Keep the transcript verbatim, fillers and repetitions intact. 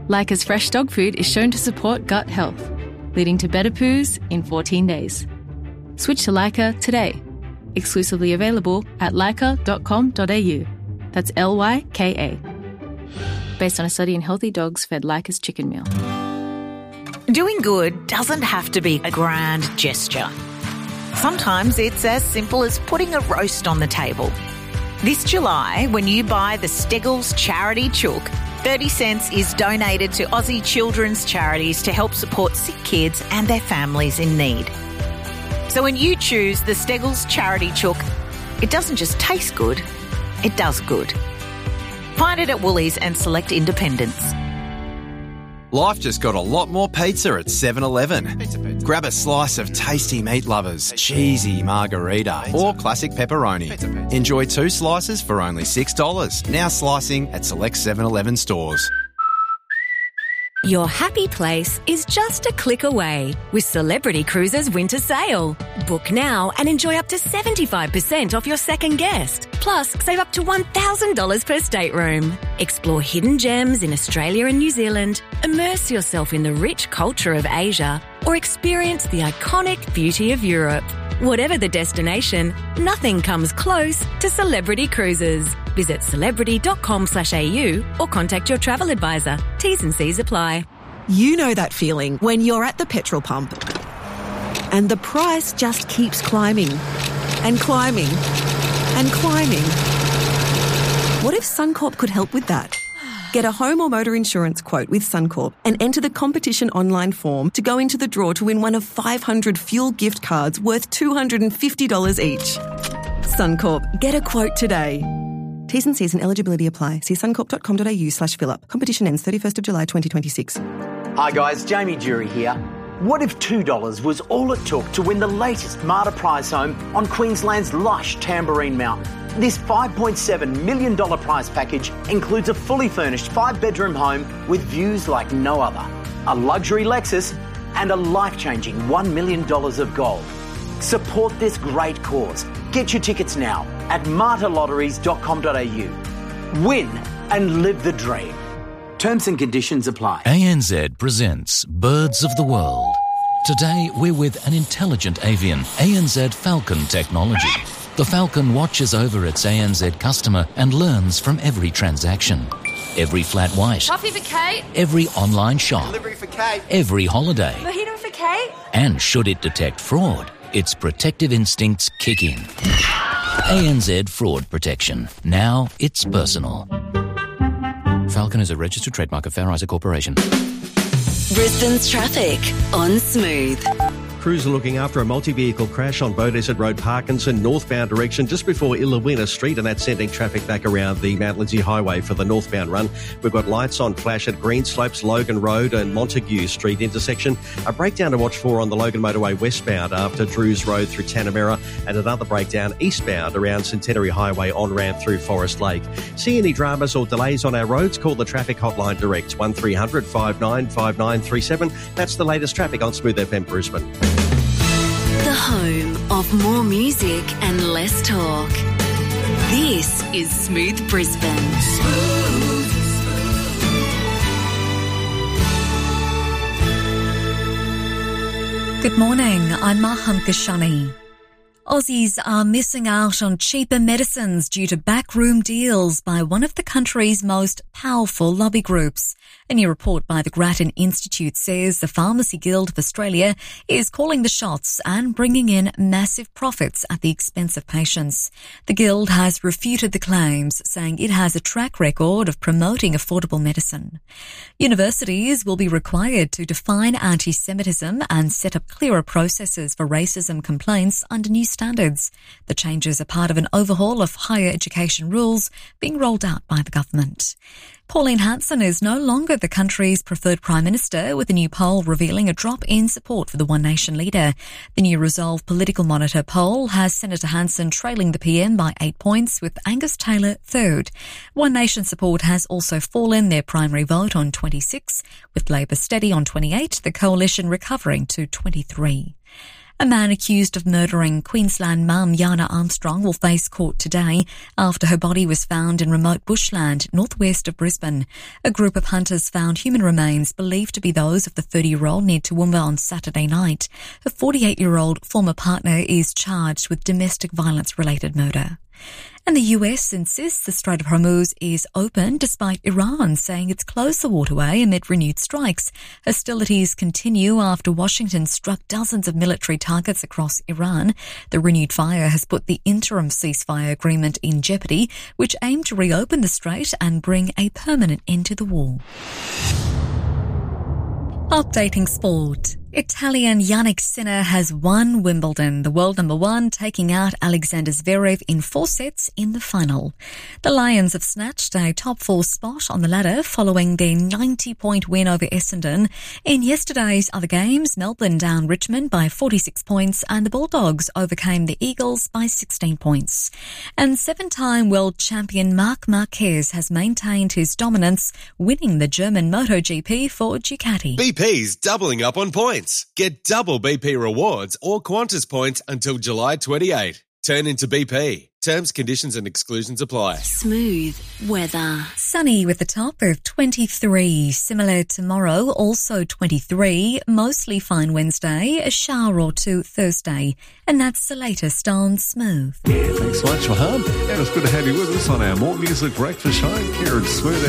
Leica's fresh dog food is shown to support gut health, leading to better poos in fourteen days. Switch to Leica today. Exclusively available at leica dot com dot a u. That's L Y K A. Based on a study in healthy dogs fed Leica's chicken meal. Doing good doesn't have to be a grand gesture. Sometimes it's as simple as putting a roast on the table. This July, when you buy the Steggles Charity Chook, thirty cents is donated to Aussie children's charities to help support sick kids and their families in need. So when you choose the Steggles Charity Chook, it doesn't just taste good, it does good. Find it at Woolies and select independents. Life just got a lot more pizza at seven eleven. Grab a slice of tasty meat lovers, cheesy margarita or classic pepperoni. Enjoy two slices for only six dollars. Now slicing at select seven eleven stores. Your happy place is just a click away with Celebrity Cruises Winter Sale. Book now and enjoy up to seventy-five percent off your second guest. Plus, save up to one thousand dollars per stateroom. Explore hidden gems in Australia and New Zealand, immerse yourself in the rich culture of Asia, or experience the iconic beauty of Europe. Whatever the destination, nothing comes close to Celebrity Cruises. Visit celebrity dot com slash a u or contact your travel advisor. T's and C's apply. You know that feeling when you're at the petrol pump and the price just keeps climbing and climbing and climbing. What if Suncorp could help with that? Get a home or motor insurance quote with Suncorp and enter the competition online form to go into the draw to win one of five hundred fuel gift cards worth two hundred fifty dollars each. Suncorp, get a quote today. T's and C's and eligibility apply. See suncorp dot com dot a u slash fill up. Competition ends thirty-first of July twenty twenty-six. Hi guys, Jamie Jury here. What if two dollars was all it took to win the latest Marta prize home on Queensland's lush Tamborine Mountain? This five point seven million dollars prize package includes a fully furnished five-bedroom home with views like no other, a luxury Lexus and a life-changing one million dollars of gold. Support this great cause. Get your tickets now at marta lotteries dot com dot a u. Win and live the dream. Terms and conditions apply. A N Z presents Birds of the World. Today we're with an intelligent avian, A N Z Falcon technology. The Falcon watches over its A N Z customer and learns from every transaction. Every flat white. Coffee for Kate. Every online shop. Delivery for Kate. Every holiday. Mojito for Kate. And should it detect fraud, its protective instincts kick in. A N Z Fraud Protection. Now it's personal. Falcon is a registered trademark of Fair Isaac Corporation. Brisbane's traffic on Smooth. Crews are looking after a multi-vehicle crash on Beaudesert Road, Parkinson, northbound direction, just before Illawina Street, and that's sending traffic back around the Mount Lindesay Highway for the northbound run. We've got lights on flash at Greenslopes, Logan Road and Montague Street intersection. A breakdown to watch for on the Logan Motorway westbound after Drews Road through Tanamera, and another breakdown eastbound around Centenary Highway on-ramp through Forest Lake. See any dramas or delays on our roads? Call the traffic hotline direct, one three hundred five nine five nine three seven. That's the latest traffic on Smooth F M Brisbane. The home of more music and less talk. This is Smooth Brisbane. Smooth. Good morning, I'm Maham Kashani. Aussies are missing out on cheaper medicines due to backroom deals by one of the country's most powerful lobby groups. A new report by the Grattan Institute says the Pharmacy Guild of Australia is calling the shots and bringing in massive profits at the expense of patients. The Guild has refuted the claims, saying it has a track record of promoting affordable medicine. Universities will be required to define anti-Semitism and set up clearer processes for racism complaints under new standards. The changes are part of an overhaul of higher education rules being rolled out by the government. Pauline Hanson is no longer the country's preferred Prime Minister, with a new poll revealing a drop in support for the One Nation leader. The new Resolve Political Monitor poll has Senator Hanson trailing the P M by eight points, with Angus Taylor third. One Nation support has also fallen their primary vote on twenty-six, with Labor steady on twenty-eight, the coalition recovering to twenty-three. A man accused of murdering Queensland mum Yana Armstrong will face court today after her body was found in remote bushland northwest of Brisbane. A group of hunters found human remains believed to be those of the thirty-year-old near Toowoomba on Saturday night. Her forty-eight-year-old former partner is charged with domestic violence-related murder. And the U S insists the Strait of Hormuz is open despite Iran saying it's closed the waterway amid renewed strikes. Hostilities continue after Washington struck dozens of military targets across Iran. The renewed fire has put the interim ceasefire agreement in jeopardy, which aimed to reopen the strait and bring a permanent end to the war. Updating sport. Italian Yannick Sinner has won Wimbledon, the world number one, taking out Alexander Zverev in four sets in the final. The Lions have snatched a top four spot on the ladder following their ninety-point win over Essendon. In yesterday's other games, Melbourne down Richmond by forty-six points and the Bulldogs overcame the Eagles by sixteen points. And seven-time world champion Marc Marquez has maintained his dominance, winning the German MotoGP for Ducati. B P's doubling up on points. Get double B P rewards or Qantas points until July twenty-eighth. Turn into B P. Terms, conditions and exclusions apply. Smooth weather. Sunny with a top of twenty-three. Similar tomorrow, also twenty-three. Mostly fine Wednesday, a shower or two Thursday. And that's the latest on Smooth. Yeah, thanks so much, Maham. And it's good to have you with us on our More Music Breakfast show here at Smooth.